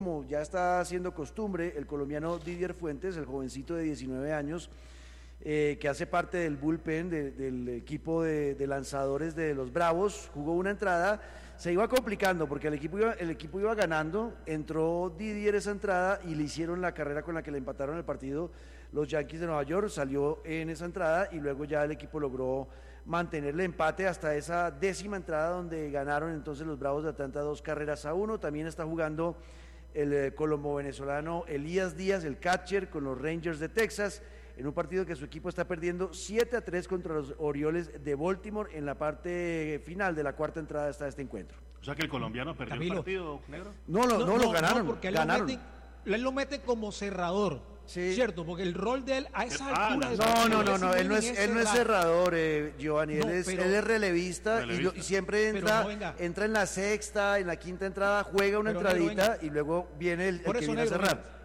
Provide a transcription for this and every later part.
como ya está haciendo costumbre, el colombiano Didier Fuentes, el jovencito de 19 años, que hace parte del bullpen del equipo de lanzadores de los Bravos, jugó una entrada, se iba complicando porque el equipo iba ganando, entró Didier esa entrada y le hicieron la carrera con la que le empataron el partido los Yankees de Nueva York, salió en esa entrada y luego ya el equipo logró mantener el empate hasta esa 10ª entrada donde ganaron entonces los Bravos de Atlanta 2-1. También está jugando el colombo-venezolano Elías Díaz, el catcher, con los Rangers de Texas, en un partido que su equipo está perdiendo 7-3 contra los Orioles de Baltimore en la parte final de la 4ª entrada hasta este encuentro. O sea que el colombiano perdió Camilo, el partido, negro. No, lo ganaron. No, porque ganaron. él lo mete como cerrador, sí. ¿Cierto? Porque el rol de él a esa altura... No, él no es cerrador, Giovanni, no, él es relevista. Y siempre entra en la 6ª, en la 5ª entrada, juega una entradita y luego viene el que viene a cerrar.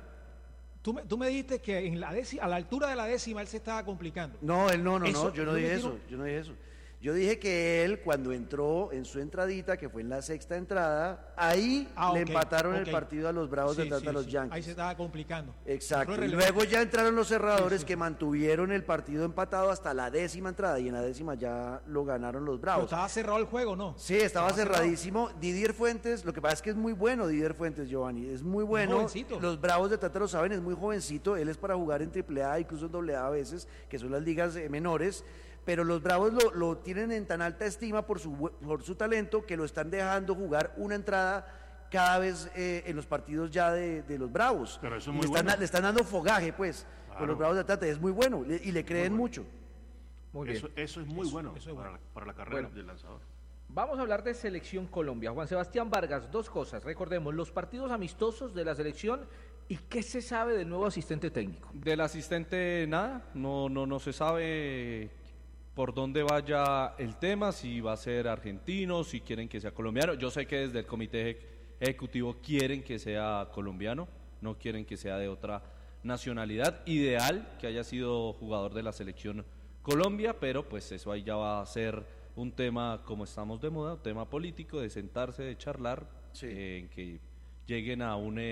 Tú me dijiste que a la altura de la 10ª él se estaba complicando. No, yo no dije eso. Yo dije que él, cuando entró en su entradita, que fue en la 6ª entrada, ahí le empataron el partido a los Bravos de Atlanta, a los Yankees. Ahí se estaba complicando. Exacto. Y luego ya entraron los cerradores que mantuvieron el partido empatado hasta la 10ª entrada, y en la 10ª ya lo ganaron los Bravos. Pero estaba cerrado el juego, ¿no? Sí, estaba cerradísimo. Didier Fuentes, lo que pasa es que es muy bueno Didier Fuentes, Giovanni, es muy bueno. Los Bravos de Atlanta lo saben, es muy jovencito, él es para jugar en AAA, incluso en AA a veces, que son las ligas menores. Pero los Bravos lo tienen en tan alta estima por su talento que lo están dejando jugar una entrada cada vez en los partidos ya de los Bravos. Pero eso es muy bueno. Le están dando fogaje, pues, claro, con los Bravos de Atlanta. Es muy bueno y le creen mucho. Muy bien. Eso es muy bueno para la carrera del lanzador. Vamos a hablar de Selección Colombia. Juan Sebastián Vargas, dos cosas. Recordemos, los partidos amistosos de la selección y qué se sabe del nuevo asistente técnico. Del asistente nada, no se sabe por dónde vaya el tema, si va a ser argentino, si quieren que sea colombiano. Yo sé que desde el comité ejecutivo quieren que sea colombiano, no quieren que sea de otra nacionalidad. Ideal que haya sido jugador de la selección Colombia, pero pues eso ahí ya va a ser un tema, como estamos de moda, un tema político, de sentarse, de charlar, en que lleguen a un...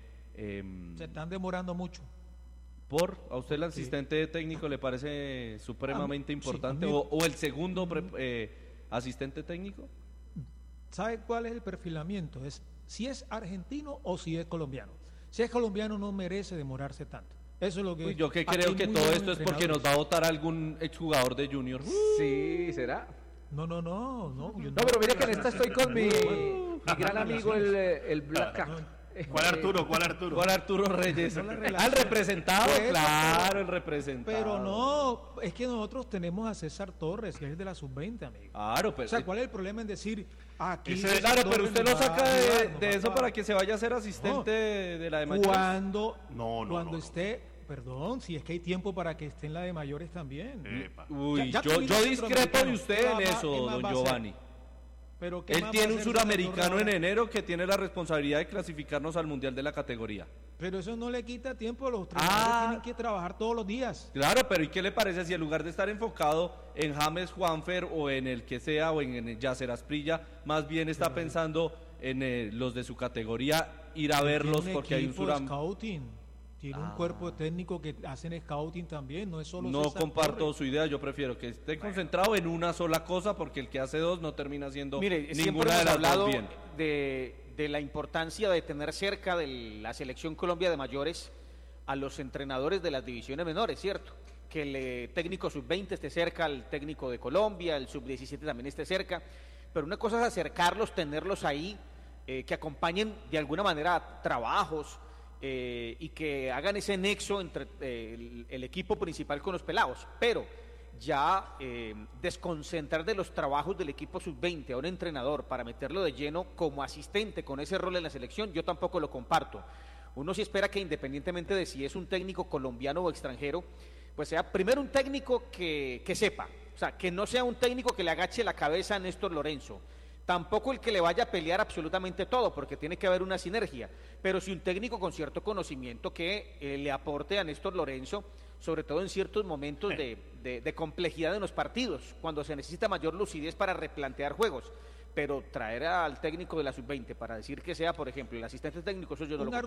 se están demorando mucho. ¿A usted el asistente técnico le parece supremamente importante? ¿O el segundo asistente técnico? ¿Sabe cuál es el perfilamiento? Es si es argentino o si es colombiano. Si es colombiano no merece demorarse tanto. Eso es lo que... Yo que creo que todo esto es porque nos va a votar algún exjugador de Junior. Sí, ¿será? No. No, pero mire que en esta estoy con mi gran amigo el Black Cat. ¿Cuál Arturo? ¿Cuál Arturo Reyes? ¿Al representado? Claro, el representado. Pero no, es que nosotros tenemos a César Torres, que es de la sub-20, amigo. Claro, pero... O sea, ¿cuál es el problema en decir aquí? Claro, pero usted lo saca de eso para que se vaya a ser asistente de la de mayores. Cuando esté... Perdón, si es que hay tiempo para que esté en la de mayores también. Yo discrepo de usted en eso, don Giovanni. Pero él tiene un suramericano en enero que tiene la responsabilidad de clasificarnos al mundial de la categoría. Pero eso no le quita tiempo, los trabajadores tienen que trabajar todos los días. Claro, pero ¿y qué le parece si en lugar de estar enfocado en James Juanfer o en el que sea o en Yacer Asprilla, más bien está pensando en los de su categoría, ir a verlos porque hay un scouting. Tiene un cuerpo técnico que hacen scouting también, no es solo... No comparto su idea, yo prefiero que esté concentrado en una sola cosa, porque el que hace dos no termina siendo ninguna de las dos bien. De la importancia de tener cerca de la selección Colombia de mayores a los entrenadores de las divisiones menores, ¿cierto? Que el técnico sub-20 esté cerca, el técnico de Colombia, el sub-17 también esté cerca, pero una cosa es acercarlos, tenerlos ahí, que acompañen de alguna manera trabajos, y que hagan ese nexo entre el equipo principal con los pelados, pero ya desconcentrar de los trabajos del equipo sub-20 a un entrenador para meterlo de lleno como asistente con ese rol en la selección, yo tampoco lo comparto. Uno sí espera que independientemente de si es un técnico colombiano o extranjero, pues sea primero un técnico que sepa, o sea, que no sea un técnico que le agache la cabeza a Néstor Lorenzo, tampoco el que le vaya a pelear absolutamente todo, porque tiene que haber una sinergia, pero sí un técnico con cierto conocimiento que le aporte a Néstor Lorenzo, sobre todo en ciertos momentos de complejidad en los partidos, cuando se necesita mayor lucidez para replantear juegos. Pero traer al técnico de la sub-20 para decir que sea, por ejemplo, el asistente técnico, eso yo no lo comparto.